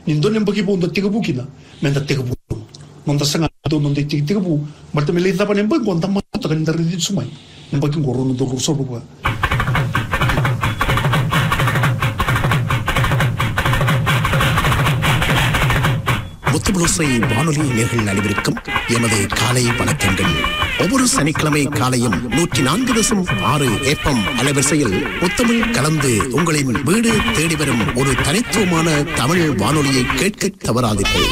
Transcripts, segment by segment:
nindo nem bagi po ndo tigabu kina men da tigabu nonda sanga do nonda tigabu marta mele da pa nem bagi konta ma ta kan dari sumai nem bagi ngoro no do ruso bu முத்துபுலோசை வானொலி நேயர்கள் அனைவருக்கும் எமது காலை வணக்கங்கள். ஒவ்வொரு சனிக்கிழமை காலையும் 104.6 FM அலைவரிசையில் முத்தமிழ் கலந்து உங்களின் வீடு தேடி வரும் ஒரு தனித்துவமான தமிழ் வானொலியை கேட்க தவறாதீர்கள்.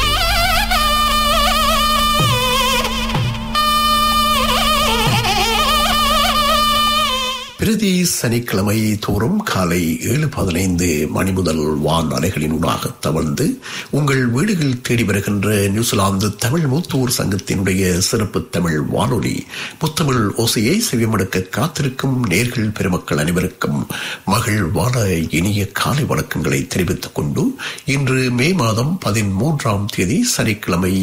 பிரதி சனிக்கிழமை தோறும் காலை 7:15 மணி முதல் வான் அலைகளினூடாக தவழ்ந்து உங்கள் வீடுகள் தேடி வருகின்ற நியூசிலாந்து தமிழ் மூத்தோர் சங்கத்தினுடைய சிறப்பு தமிழ் வானொலி முத்தமிழ் ஓசையை செவிமடுக்க காத்திருக்கும் நேர்கள் பெருமக்கள் அனைவருக்கும் மகிழ்வான இனிய காலை வணக்கங்களை தெரிவித்துக் கொண்டு இன்று மே மாதம் 13ஆம் தேதி சனிக்கிழமை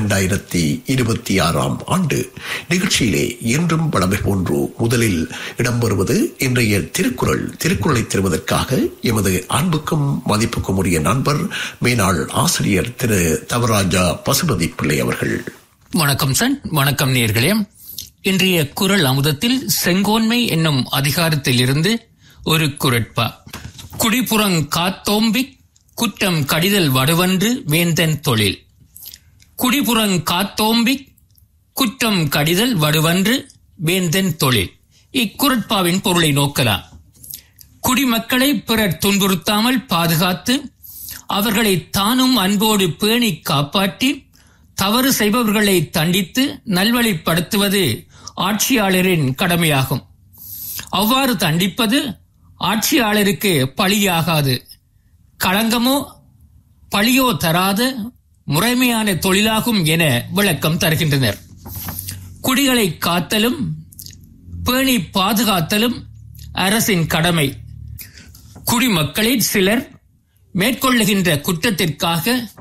2026ஆம் ஆண்டு நிகழ்ச்சியிலே என்றும் வழமை போன்று முதலில் இடம்பெறுவது இன்றைய திருக்குறளை தருவதற்காக எமது அன்புக்கும் மதிப்புக்கும் உரிய நண்பர் மேனாள் ஆசிரியர் திரு தவராஜா பசுபதி பிள்ளை அவர்கள். வணக்கம் சார். வணக்கம் நேயர்களே. இன்றைய குறள் அமுதத்தில் செங்கோன்மை என்னும் அதிகாரத்தில் இருந்து ஒரு குறட்பா. குடிபுறங் காத்தோம்பிக் குற்றம் கடிதல் வடுவன்று வேந்தன் தொழில். குடிபுறங் காத்தோம்பிக் குற்றம் கடிதல் வடுவன்று வேந்தன் தொழில். இக்குறட்பாவின் பொருளை நோக்கலாம். குடிமக்களை பிறர் துன்புறுத்தாமல் பாதுகாத்து அவர்களை தானும் அன்போடு பேணி காப்பாற்றி தவறு செய்பவர்களை தண்டித்து நல்வழிப்படுத்துவது ஆட்சியாளரின் கடமையாகும். அவ்வாறு தண்டிப்பது ஆட்சியாளருக்கு பழியாகாது, களங்கமோ பழியோ தராத முறைமையான தொழிலாகும் என விளக்கம் தருகின்றனர். குடிகளை காத்தலும் பேணி பாதுகாத்தலும் அரசின் கடமை. குடிமக்களில் சிலர் மேற்கொள்ளுகின்ற குற்றத்திற்காக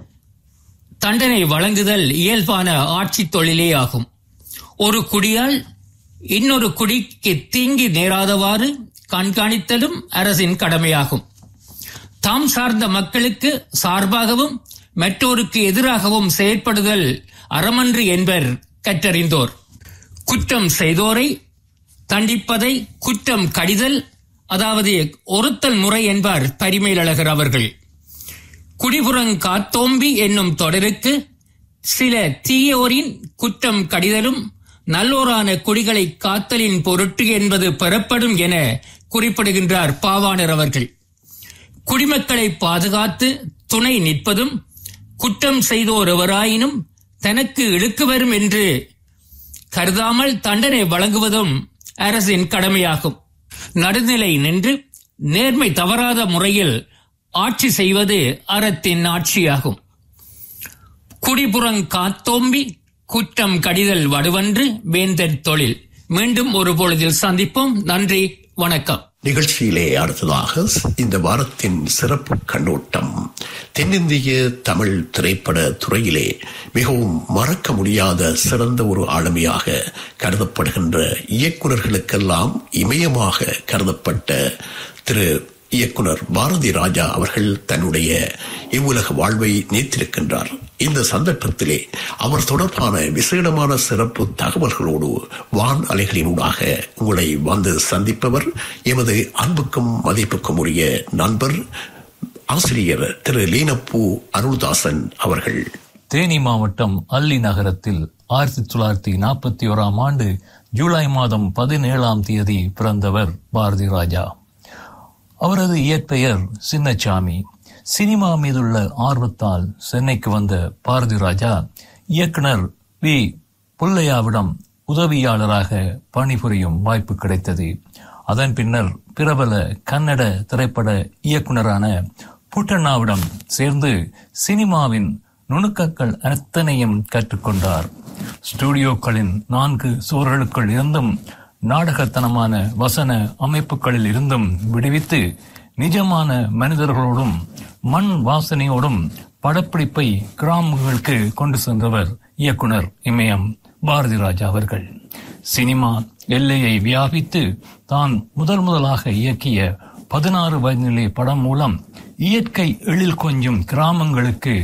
தண்டனை வழங்குதல் இயல்பான ஆட்சி தொழிலே ஆகும். ஒரு குடியால் இன்னொரு குடிக்கு தீங்கி நேராதவாறு கண்காணித்தலும் அரசின் கடமையாகும். தாம் சார்ந்த மக்களுக்கு சார்பாகவும் மற்றோருக்கு எதிராகவும் செயற்படுதல் அறமன்று என்பர் கற்றறிந்தோர். குற்றம் செய்தோரை தண்டிப்பதை குற்றம் கடிதல், அதாவது ஒருத்தல் முறை என்பார் பரிமேலழகர் அவர்கள். குடிபுறங் காத்தோம்பி என்னும் தொடருக்கு சில தீயோரின் குற்றம் கடிதலும் நல்லோரான குடிகளை காத்தலின் பொருட்டு என்பது பெறப்படும் என குறிப்பிடுகின்றார் பாவாணர் அவர்கள். குடிமக்களை பாதுகாத்து துணை நிற்பதும் குற்றம் செய்தோர் எவராயினும் தனக்கு இழுக்கு வரும் என்று கருதாமல் தண்டனை வழங்குவதும் அரசின் கடமையாகும். நடுநிலை நின்று நேர்மை தவறாத முறையில் ஆட்சி செய்வது அறத்தின் ஆட்சியாகும். குடிபுறங் காத்தோம்பி குற்றம் கடிதல் வடுவன்று வேந்தன் தொழில். மீண்டும் ஒரு பொழுதில் சந்திப்போம். நன்றி, வணக்கம். நிகழ்ச்சியிலே அடுத்ததாக இந்த வாரத்தின் சிறப்பு கண்ணோட்டம். தென்னிந்திய தமிழ் திரைப்பட துறையிலே மிகவும் மறக்க முடியாத சிறந்த ஒரு ஆளுமையாக கருதப்படுகின்ற இயக்குநர்களுக்கெல்லாம் இமயமாக கருதப்பட்ட திரு இயக்குனர் பாரதி ராஜா அவர்கள் தன்னுடைய இவ்வுலக வாழ்வை நீத்திருக்கின்றார். இந்த சந்தர்ப்பத்திலே அவர் தொடர்பான விசேடமான சிறப்பு தகவல்களோடு வான் அலைகளினூடாக உங்களை வந்து சந்திப்பவர் எமது அன்புக்கும் மதிப்புக்கும் உரிய நண்பர் ஆசிரியர் திரு லீனப்பூ அருள்தாசன் அவர்கள். தேனி மாவட்டம் அல்லி நகரத்தில் 1941ஆம் ஆண்டு ஜூலை மாதம் 17ஆம் தேதி பிறந்தவர் பாரதி ராஜா. அவரது இயற்பெயர் சின்னசாமி. சினிமா மீதுள்ள ஆர்வத்தால் சென்னைக்கு வந்த பாரதி ராஜா இயக்குனர் வி. புல்லையாவிடம் உதவியாளராக பணிபுரியும் வாய்ப்பு கிடைத்தது. அதன் பின்னர் பிரபல கன்னட திரைப்பட இயக்குனரான புட்டண்ணாவிடம் சேர்ந்து சினிமாவின் நுணுக்கங்கள் அத்தனையும் கற்றுக்கொண்டார். ஸ்டுடியோக்களின் 4 சுவர்களுக்குள் இருந்தும் நாடகத்தனமான வசன அமைப்புகளில் இருந்தும் விடுவித்து நிஜமான மனிதர்களோடும் மண் வாசனையோடும் படப்பிடிப்பை கிராமங்களுக்கு கொண்டு சென்றவர் இயக்குனர் இமயம் பாரதி ராஜா அவர்கள். சினிமா எல்லையை வியாபித்து தான் முதலாக இயக்கிய 16 வயதிலே படம் மூலம் இயற்கை எழில் கொஞ்சும் கிராமங்களுக்கு